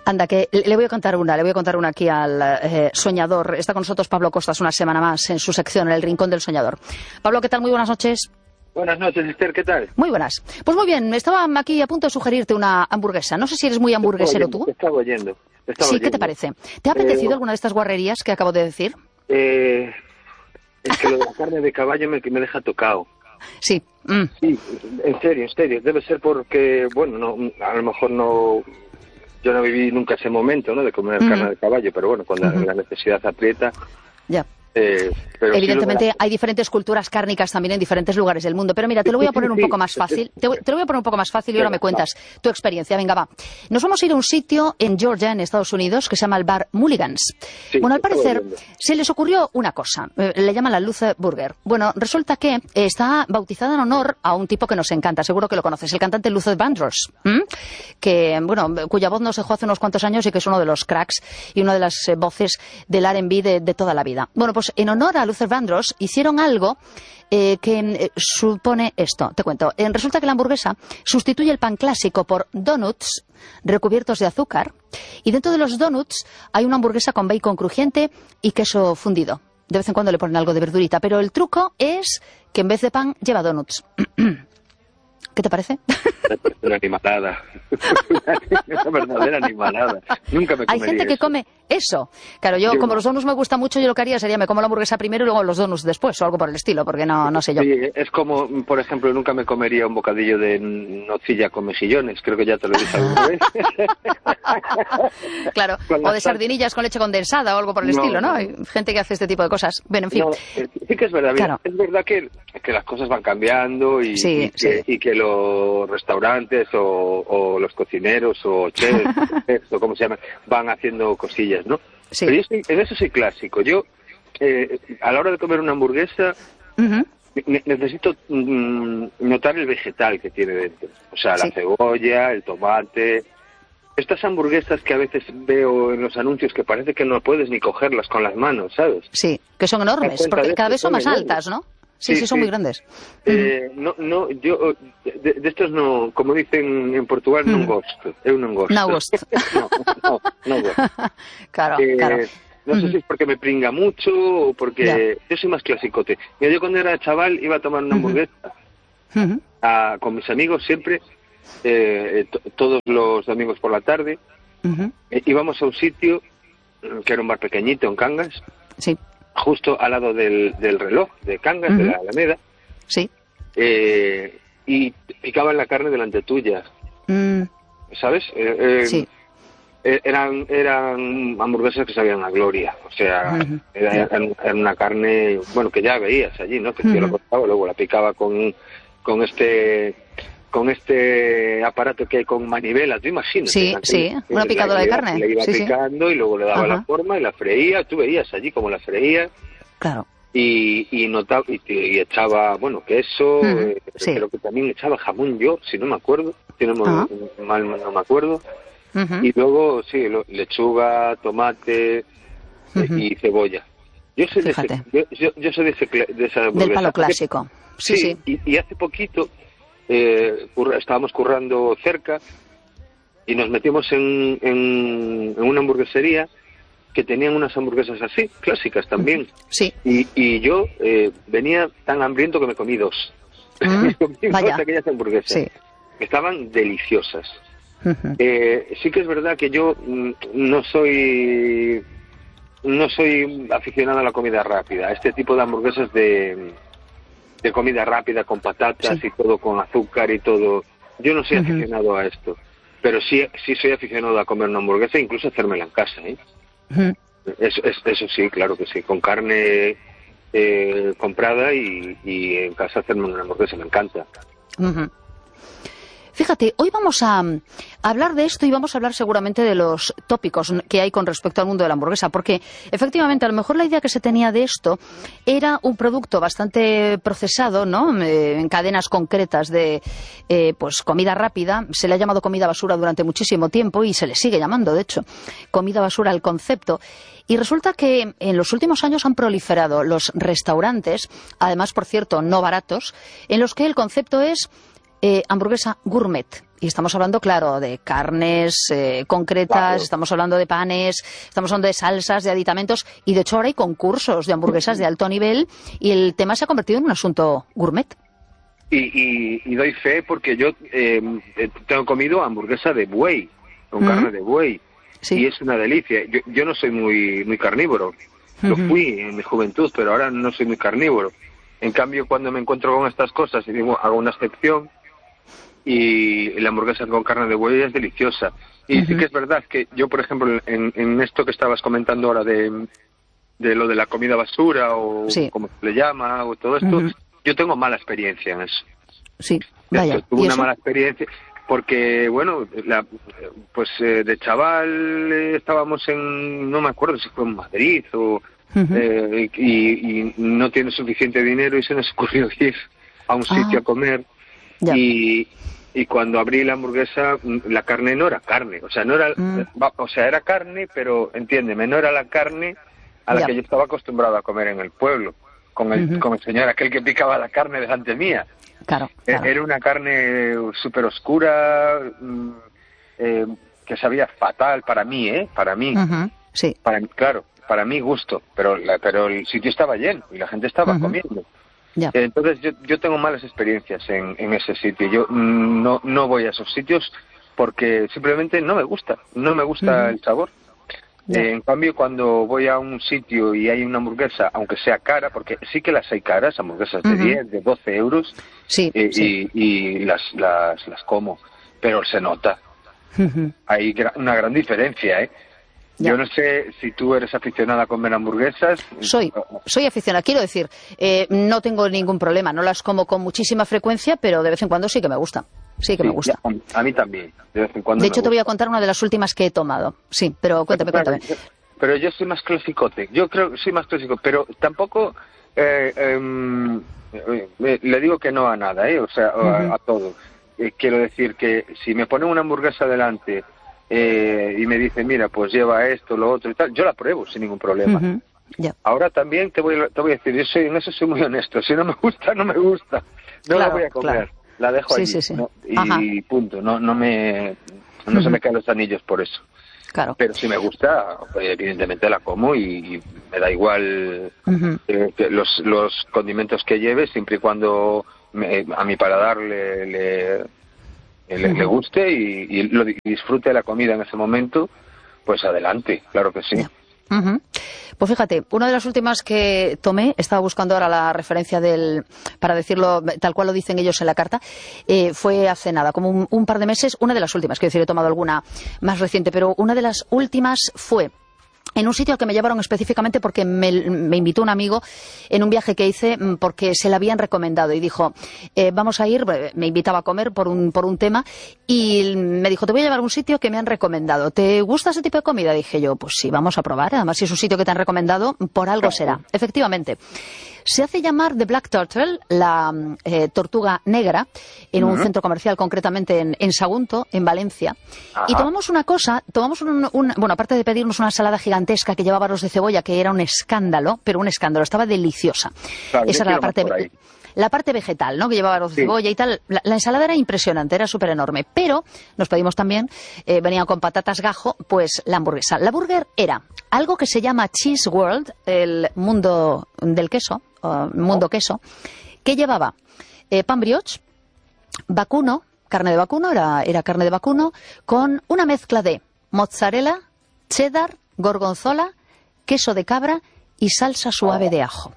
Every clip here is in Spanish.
Anda, que le voy a contar una aquí al soñador. Está con nosotros Pablo Costas una semana más en su sección, en el Rincón del Soñador. Pablo, ¿qué tal? Muy buenas noches. Buenas noches, Esther, ¿qué tal? Muy buenas. Pues muy bien, estaba aquí a punto de sugerirte una hamburguesa. No sé si eres muy hamburguesero tú. Te estaba oyendo. Sí, ¿qué te parece? ¿Te ha apetecido alguna de estas guarrerías que acabo de decir? Es que lo de la carne de caballo me deja tocado. Sí. Sí, en serio. Debe ser porque, bueno, no, a lo mejor no... Yo no viví nunca ese momento, ¿no?, de comer carne de caballo, pero bueno, cuando la necesidad aprieta... Ya. Pero evidentemente hay diferentes culturas cárnicas también en diferentes lugares del mundo. Pero mira, te lo voy a poner un poco más fácil. Te lo voy a poner un poco más fácil y ahora me cuentas tu experiencia. Venga, va. Nos vamos a ir a un sitio en Georgia, en Estados Unidos, que se llama el bar Mulligan's. Sí, bueno, al parecer se les ocurrió una cosa. Le llaman la Luther Burger. Bueno, resulta que está bautizada en honor a un tipo que nos encanta. Seguro que lo conoces, el cantante Luther Vandross, que, bueno, cuya voz nos dejó hace unos cuantos años y que es uno de los cracks y una de las voces del R&B de toda la vida. Bueno, pues en honor a Luther Vandross hicieron algo que supone esto. Te cuento. Resulta que la hamburguesa sustituye el pan clásico por donuts recubiertos de azúcar y dentro de los donuts hay una hamburguesa con bacon crujiente y queso fundido. De vez en cuando le ponen algo de verdurita, pero el truco es que en vez de pan lleva donuts. ¿Qué te parece? Una animalada. Una verdadera animalada. Nunca me comería. Hay gente que come eso. Claro, yo como los donuts me gustan mucho, yo lo que haría sería me como la hamburguesa primero y luego los donuts después, o algo por el estilo, porque no sé yo. Sí, es como, por ejemplo, nunca me comería un bocadillo de nocilla con mejillones. Creo que ya te lo dije alguna vez. Claro, o de sardinillas con leche condensada o algo por el estilo, ¿no? Hay gente que hace este tipo de cosas. Bueno, en fin. Sí que es verdad. Claro. Es verdad que las cosas van cambiando y que los restaurantes o los cocineros o chefs o como se llama van haciendo cosillas, ¿no? Sí. Pero yo en eso soy clásico. Yo a la hora de comer una hamburguesa necesito notar el vegetal que tiene dentro, o sea, la cebolla, el tomate. Estas hamburguesas que a veces veo en los anuncios que parece que no puestes ni cogerlas con las manos, ¿sabes? Sí, que son enormes, porque cada vez son más altas, ¿no? Sí, son muy grandes. Yo de estos no, como dicen en Portugal, non gosto. Eu non gosto. No gosto. no gosto. Claro. No sé si es porque me pringa mucho o porque yo soy más clasicote. Mira, yo cuando era chaval iba a tomar una hamburguesa con mis amigos siempre, todos los domingos por la tarde. Íbamos a un sitio que era un bar pequeñito en Cangas. Sí. Justo al lado del reloj de Cangas, de la Alameda. Sí. Y picaban la carne delante tuya. ¿Sabes? Sí. Eran hamburguesas que sabían a gloria. O sea, era una carne, bueno, que ya veías allí, ¿no? Que yo lo cortaba, luego la picaba con este aparato que hay con manivelas, tú imaginas. Sí, una picadora de carne. Le iba picando y luego le daba la forma y la freía. Tú veías allí cómo la freía. Claro. Y notaba y echaba, bueno, queso, creo que también echaba jamón yo, si no me acuerdo. Si no me acuerdo. Y luego, lechuga, tomate y cebolla. Yo soy de esa hamburguesa. Del palo clásico. Sí. Y hace poquito estábamos currando cerca y nos metimos en una hamburguesería que tenían unas hamburguesas así, clásicas también. Sí. Y yo venía tan hambriento que me comí dos. Me comí dos de aquellas hamburguesas. Sí. Estaban deliciosas. Sí que es verdad que yo no soy aficionado a la comida rápida, a este tipo de hamburguesas de comida rápida con patatas y todo con azúcar y todo. Yo no soy aficionado a esto, pero sí soy aficionado a comer una hamburguesa e incluso hacérmela en casa, ¿eh? Eso sí, claro que sí, con carne comprada y en casa hacerme una hamburguesa, me encanta. Fíjate, hoy vamos a hablar de esto y vamos a hablar seguramente de los tópicos que hay con respecto al mundo de la hamburguesa, porque efectivamente a lo mejor la idea que se tenía de esto era un producto bastante procesado, ¿no? En cadenas concretas de pues comida rápida. Se le ha llamado comida basura durante muchísimo tiempo y se le sigue llamando, de hecho, comida basura al concepto. Y resulta que en los últimos años han proliferado los restaurantes, además, por cierto, no baratos, en los que el concepto es hamburguesa gourmet. Y estamos hablando, claro, de carnes concretas, claro. Estamos hablando de panes, estamos hablando de salsas, de aditamentos, y de hecho ahora hay concursos de hamburguesas de alto nivel y el tema se ha convertido en un asunto gourmet. Y doy fe porque yo tengo comido hamburguesa de buey, con carne de buey, sí. Y es una delicia. Yo no soy muy carnívoro, lo fui en mi juventud, pero ahora no soy muy carnívoro. En cambio, cuando me encuentro con estas cosas, y digo, hago una excepción, y la hamburguesa con carne de buey es deliciosa. Y sí que es verdad que yo, por ejemplo, en esto que estabas comentando ahora de lo de la comida basura, o sí. como se le llama, o todo esto, yo tengo mala experiencia en eso. Sí, vaya. Tuve una mala experiencia porque, bueno, pues de chaval estábamos no me acuerdo si fue en Madrid o... y no tiene suficiente dinero y se nos ocurrió ir a un sitio a comer. Y cuando abrí la hamburguesa, la carne no era carne, o sea, no era, o sea, era carne, pero entiéndeme, no era la carne a la que yo estaba acostumbrado a comer en el pueblo, con el señor aquel que picaba la carne delante mía. Claro. Era una carne súper oscura, que sabía fatal para mí, para mí. Sí. Para mi gusto, pero el sitio estaba lleno y la gente estaba comiendo. Ya. Entonces yo tengo malas experiencias en ese sitio. Yo no voy a esos sitios porque simplemente no me gusta el sabor. En cambio, cuando voy a un sitio y hay una hamburguesa, aunque sea cara, porque sí que las hay caras, hamburguesas de 10, de 12 euros, sí, y las como, pero se nota. Hay una gran diferencia, ¿eh? Ya. Yo no sé si tú eres aficionada a comer hamburguesas. Soy aficionada, quiero decir, no tengo ningún problema, no las como con muchísima frecuencia, pero de vez en cuando sí que me gusta. Sí que me gusta. A mí también, de vez en cuando. De hecho, te voy a contar una de las últimas que he tomado. Sí, pero cuéntame. Pero yo soy más clasicote. Yo creo que soy más clásico, pero tampoco le digo que no a nada, o sea, a todo. Quiero decir que si me ponen una hamburguesa delante y me dicen, mira, pues lleva esto, lo otro y tal, yo la pruebo sin ningún problema. Ahora también te voy a decir, en eso soy muy honesto. Si no me gusta, no me gusta. No la voy a comer. Claro. La dejo allí. Sí. ¿No? Y punto. No se me caen los anillos por eso. Claro. Pero si me gusta, evidentemente la como y me da igual que los condimentos que lleve, siempre y cuando a mi paladar le guste y disfrute de la comida en ese momento, pues adelante, claro que sí. Pues fíjate, una de las últimas que tomé, estaba buscando ahora la referencia para decirlo tal cual lo dicen ellos en la carta, fue hace nada, como un par de meses, una de las últimas, quiero decir, he tomado alguna más reciente, pero una de las últimas fue en un sitio al que me llevaron específicamente porque me invitó un amigo en un viaje que hice porque se le habían recomendado y dijo, vamos a ir, me invitaba a comer por un tema y me dijo, te voy a llevar a un sitio que me han recomendado. ¿Te gusta ese tipo de comida? Dije yo, pues sí, vamos a probar. Además, si es un sitio que te han recomendado, por algo será. Efectivamente. Se hace llamar The Black Turtle, la tortuga negra, en un centro comercial, concretamente en Sagunto, en Valencia. Y tomamos una cosa, bueno, aparte de pedirnos una ensalada gigantesca que llevaba arroz de cebolla, que era un escándalo, pero un escándalo, estaba deliciosa. Claro, esa era la parte vegetal, ¿no? Que llevaba arroz de cebolla y tal. La ensalada era impresionante, era súper enorme. Pero nos pedimos también, venían con patatas gajo, pues la hamburguesa. La burger era algo que se llama Cheese World, el mundo del queso, mundo queso, que llevaba pan brioche, vacuno, carne de vacuno, era carne de vacuno, con una mezcla de mozzarella, cheddar, gorgonzola, queso de cabra y salsa suave de ajo.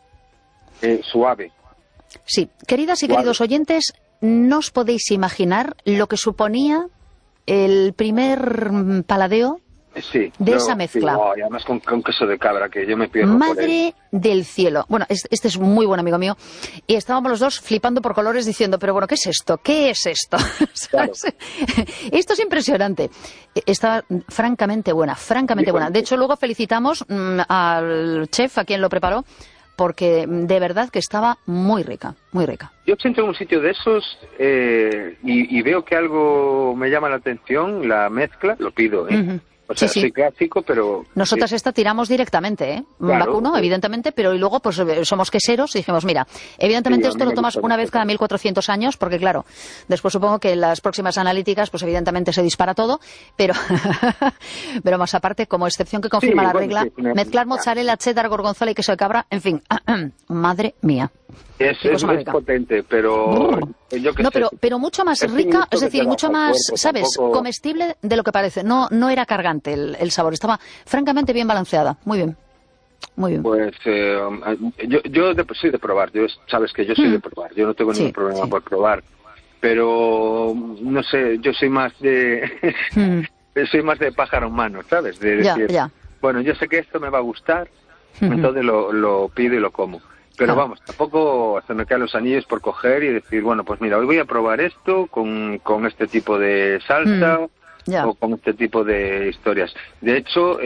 Suave. Sí, queridas y queridos oyentes, no os podéis imaginar lo que suponía el primer paladeo de esa mezcla. Sí, y además con queso de cabra, que yo me pierdo. Madre del cielo. Bueno, este es muy buen amigo mío. Y estábamos los dos flipando por colores diciendo, pero bueno, ¿qué es esto? ¿Qué es esto? Claro. Esto es impresionante. Estaba francamente buena, francamente buena. De hecho, luego felicitamos al chef, a quien lo preparó, porque de verdad que estaba muy rica, muy rica. Yo siento en un sitio de esos y veo que algo me llama la atención, la mezcla, lo pido, O sea, Sí, sí. soy clásico, pero... Nosotras sí, esta tiramos directamente, ¿eh? claro, Vacuno, sí. evidentemente, pero y luego pues somos queseros y dijimos, mira, Sí, evidentemente a esto mí lo me tomas gusta una vez mucho cada también. 1400 años, porque claro, después supongo que en las próximas analíticas, pues evidentemente se dispara todo, pero pero más aparte, como excepción que Sí, confirma la bueno, sí, regla, es una... mezclar mozzarella, cheddar, gorgonzola y queso de cabra, en fin, madre mía, qué cosa más Es rica. potente, pero Brr. yo qué No, sé, pero mucho más es un rica, gusto es que te decir, das mucho al más, cuerpo, ¿sabes? tampoco... Comestible de lo que parece. No era cargante el sabor, estaba francamente bien balanceada. Muy bien, muy bien. Pues soy de probar, sabes que yo soy de Hmm, probar, yo no tengo ningún sí, problema sí. por probar, pero no sé, yo soy más de Hmm, soy más de pájaro en mano, ¿sabes? De ya, decir, ya. bueno, yo sé que esto me va a gustar, Hmm, entonces lo pido y lo como. Pero claro. vamos, tampoco se me caen los anillos por coger y decir, bueno, pues mira, hoy voy a probar esto con este tipo de Hmm, salsa ya. o con este tipo de historias. De hecho,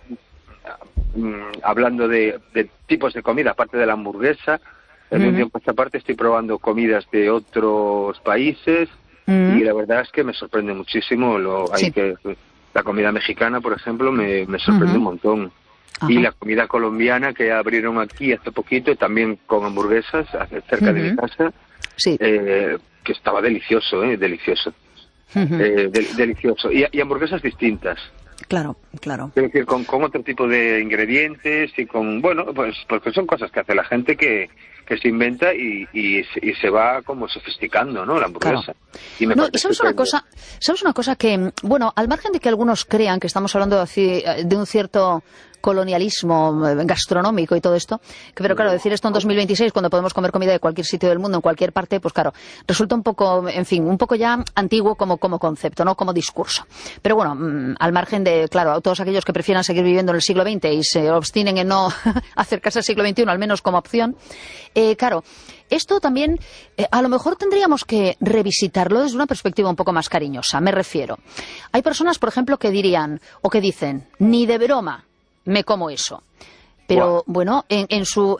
hablando de tipos de comida, aparte de la hamburguesa, de un Hmm, tiempo a esta parte estoy probando comidas de otros países hmm, y la verdad es que me sorprende muchísimo. sí. La comida mexicana, por ejemplo, me sorprende Hmm, un montón. Y ajá. la comida colombiana que abrieron aquí hace poquito, también con hamburguesas, cerca de mi Hmm, casa, sí. que estaba delicioso, delicioso. Hmm, Delicioso. Y hamburguesas distintas. claro, claro. Es decir, con otro tipo de ingredientes y con, bueno, pues porque son cosas que hace la gente que se inventa y se va como sofisticando, ¿no? La Claro. hamburguesa. Y me No, y parece estupendo. sabes una cosa que, bueno, al margen de que algunos crean que estamos hablando de un cierto colonialismo gastronómico y todo esto, pero claro, decir esto en 2026 cuando podemos comer comida de cualquier sitio del mundo, en cualquier parte, pues claro, resulta un poco, en fin, un poco ya antiguo como concepto, ¿no? Como discurso. Pero bueno, al margen de, claro, a todos aquellos que prefieran seguir viviendo en el siglo XX y se obstinen en no acercarse al siglo XXI, al menos como opción, claro, esto también, a lo mejor tendríamos que revisitarlo desde una perspectiva un poco más cariñosa, me refiero. Hay personas, por ejemplo, que dirían, o que dicen, ni de broma me como eso. Pero, Buah. bueno, en su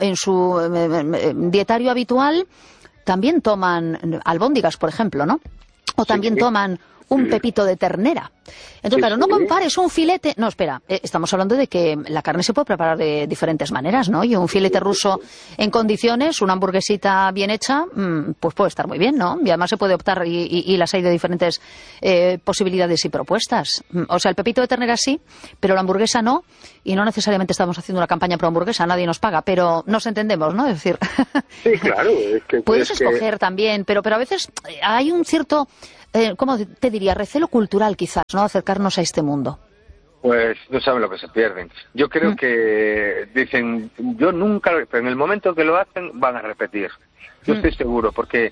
dietario habitual también toman albóndigas, por ejemplo, ¿no? O Sí, también toman un pepito de ternera. Entonces, sí, claro, no sí. compares un filete... No, espera, estamos hablando de que la carne se puede preparar de diferentes maneras, ¿no? Y un filete ruso en condiciones, una hamburguesita bien hecha, pues puede estar muy bien, ¿no? Y además se puede optar, y las hay de diferentes posibilidades y propuestas. O sea, el pepito de ternera sí, pero la hamburguesa no, y no necesariamente estamos haciendo una campaña pro hamburguesa, nadie nos paga, pero nos entendemos, ¿no? Es decir, Sí, claro. puedes escoger también, pero a veces hay un cierto... ¿cómo te diría? Recelo cultural, quizás, ¿no? Acercarnos a este mundo. Pues no saben lo que se pierden. Yo creo que dicen, yo nunca, pero en el momento que lo hacen van a repetir. Yo estoy seguro, porque,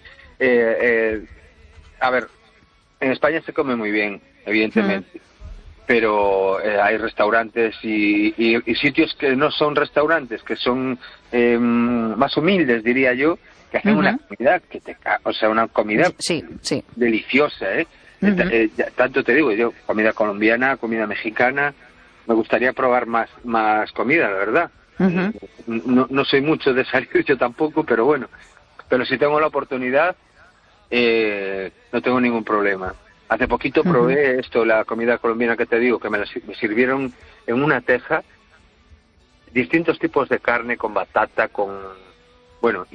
a ver, en España se come muy bien, evidentemente, pero hay restaurantes y sitios que no son restaurantes, que son más humildes, diría yo, que hacen una comida o sea, una comida Sí, sí. deliciosa, tanto te digo, yo, comida colombiana, comida mexicana, me gustaría probar más comida, la verdad. No soy mucho de salir yo tampoco, pero bueno, pero si tengo la oportunidad, no tengo ningún problema. Hace poquito probé la comida colombiana que te digo, que me sirvieron en una teja, distintos tipos de carne con batata, bueno,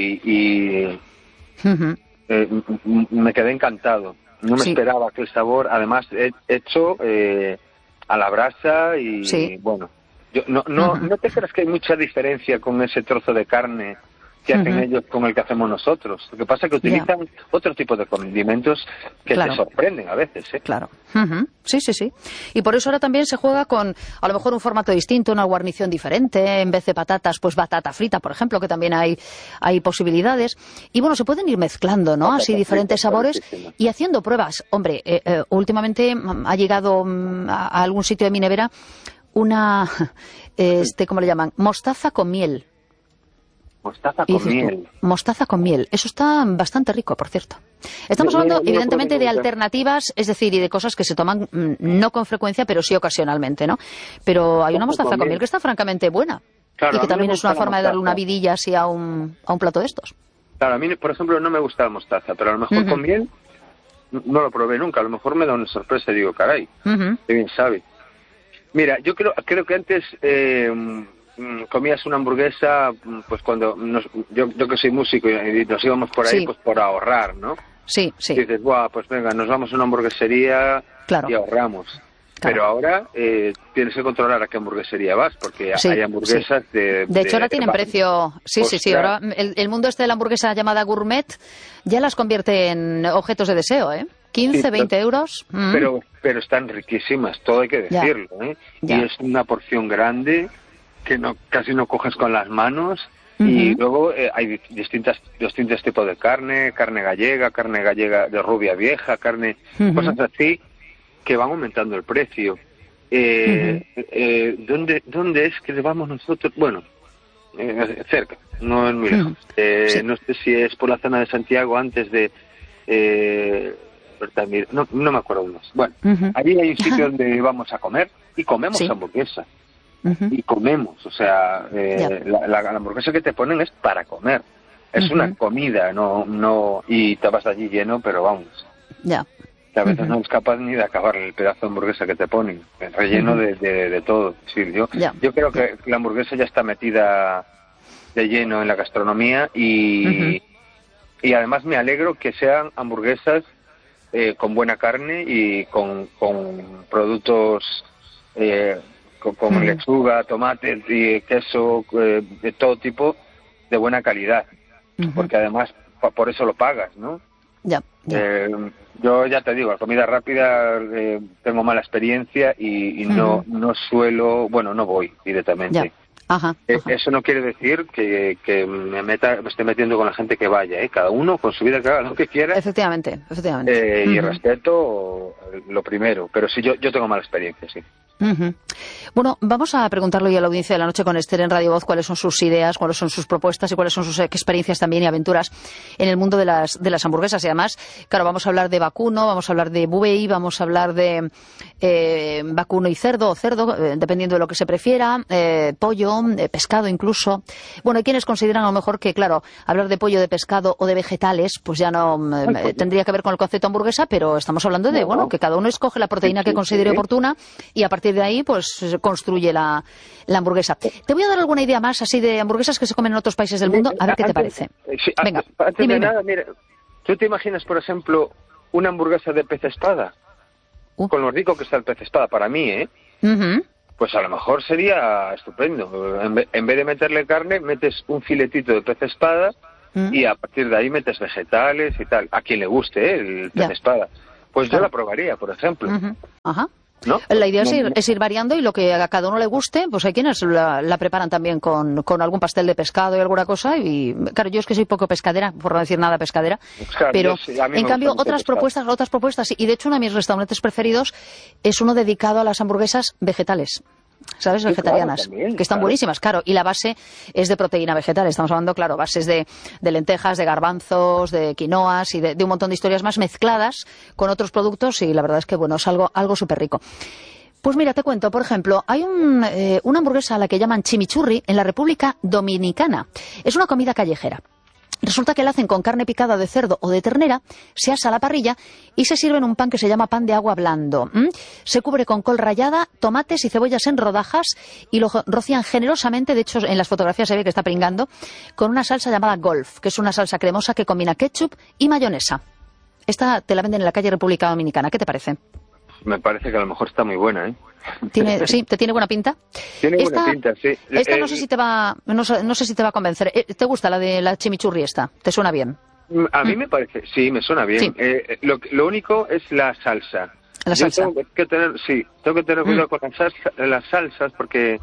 me quedé encantado. No me esperaba que el sabor, además hecho a la brasa y bueno, no te creas que hay mucha diferencia con ese trozo de carne que hacen ellos con el que hacemos nosotros. Lo que pasa es que utilizan otro tipo de condimentos que te sorprenden a veces, ¿eh? Claro. Sí, sí, sí. Y por eso ahora también se juega con, a lo mejor, un formato distinto, una guarnición diferente. En vez de patatas, pues batata frita, por ejemplo, que también hay posibilidades. Y bueno, se pueden ir mezclando, ¿no? Así diferentes sabores y haciendo pruebas. Hombre, últimamente ha llegado a algún sitio de mi nevera una, ¿cómo le llaman? Mostaza con miel. Mostaza con miel. Mostaza con miel. Eso está bastante rico, por cierto. Estamos hablando, evidentemente, de alternativas, es decir, y de cosas que se toman no con frecuencia, pero sí ocasionalmente, ¿no? Pero hay una mostaza con miel que está francamente buena. Claro, y que también es una forma de darle una vidilla así a un plato de estos. Claro, a mí, por ejemplo, no me gusta la mostaza, pero a lo mejor con miel no lo probé nunca. A lo mejor me da una sorpresa y digo, caray, qué bien sabe. Mira, yo creo que antes comías una hamburguesa, pues cuando yo que soy músico y nos íbamos por ahí, pues por ahorrar, ¿no? Sí, sí. Y dices, buah, pues venga, nos vamos a una hamburguesería y ahorramos. Claro. Pero ahora tienes que controlar a qué hamburguesería vas, porque hay hamburguesas de... De hecho, ahora tienen precio... Sí. Ahora el mundo este de la hamburguesa llamada gourmet ya las convierte en objetos de deseo, ¿eh? 15, 20 euros. Pero están riquísimas, todo hay que decirlo, ¿eh? Y es una porción grande que casi no coges con las manos. Y luego hay distintos tipos de carne gallega de rubia vieja, cosas así que van aumentando el precio. ¿Dónde es que le vamos nosotros? Bueno, cerca, no es muy lejos. No sé si es por la zona de Santiago antes de... no me acuerdo más. Bueno, allí hay un sitio donde vamos a comer y comemos hamburguesa. Y comemos, o sea, la hamburguesa que te ponen es para comer. Es una comida, y te vas allí lleno, pero vamos. Que a veces no es capaz ni de acabar el pedazo de hamburguesa que te ponen, relleno de todo. Sí, yo creo que la hamburguesa ya está metida de lleno en la gastronomía y además me alegro que sean hamburguesas con buena carne y con productos... con lechuga, tomate y queso de todo tipo de buena calidad, porque además por eso lo pagas, ¿no? Yo ya te digo, la comida rápida tengo mala experiencia y no suelo, no voy directamente. Eso no quiere decir que me esté metiendo con la gente que vaya, cada uno con su vida que haga lo que quiera. Efectivamente. Y respeto lo primero, pero sí, yo tengo mala experiencia, sí. Bueno, vamos a preguntarle hoy a la audiencia de la noche con Esther en Radio Voz cuáles son sus ideas, cuáles son sus propuestas y cuáles son sus experiencias también y aventuras en el mundo de las hamburguesas. Y además, claro, vamos a hablar de vacuno, vamos a hablar de buey, vamos a hablar de vacuno y cerdo, dependiendo de lo que se prefiera, pollo, pescado incluso. Bueno, hay quienes consideran a lo mejor que, claro, hablar de pollo, de pescado o de vegetales, pues ya no tendría que ver con el concepto hamburguesa, pero estamos hablando de, que cada uno escoge la proteína que considere oportuna y a partir de ahí, pues construye la hamburguesa. Te voy a dar alguna idea más así de hamburguesas que se comen en otros países del mundo, a ver qué te parece. Venga, antes de nada, mira, ¿tú te imaginas, por ejemplo, una hamburguesa de pez espada? Con lo rico que está el pez espada, para mí, pues a lo mejor sería estupendo. En vez de meterle carne, metes un filetito de pez espada y a partir de ahí metes vegetales y tal. A quien le guste, el pez espada. Pues yo la probaría, por ejemplo. ¿No? La idea es ir variando y lo que a cada uno le guste, pues hay quienes la preparan también con algún pastel de pescado y alguna cosa. Y claro, yo es que soy poco pescadera, por no decir nada pescadera, claro, pero en cambio otras propuestas, y de hecho uno de mis restaurantes preferidos es uno dedicado a las hamburguesas vegetales. ¿Sabes? Vegetarianas, claro, también, que están buenísimas, claro, y la base es de proteína vegetal. Estamos hablando, claro, bases de lentejas, de garbanzos, de quinoas y de un montón de historias más mezcladas con otros productos y la verdad es que, es algo súper rico. Pues mira, te cuento, por ejemplo, hay una hamburguesa a la que llaman chimichurri en la República Dominicana. Es una comida callejera. Resulta que la hacen con carne picada de cerdo o de ternera, se asa a la parrilla y se sirve en un pan que se llama pan de agua blando. Se cubre con col rallada, tomates y cebollas en rodajas y lo rocían generosamente, de hecho en las fotografías se ve que está pringando, con una salsa llamada Golf, que es una salsa cremosa que combina ketchup y mayonesa. Esta te la venden en la calle República Dominicana. ¿Qué te parece? Me parece que a lo mejor está muy buena, ¿eh? Sí, ¿te tiene buena pinta? Tiene buena pinta, sí. Esta no sé si te va a convencer. ¿Te gusta la de la chimichurri esta? ¿Te suena bien? A mí me parece, sí, me suena bien. Sí. Lo único es la salsa. La salsa. Tengo que tener cuidado con las salsas porque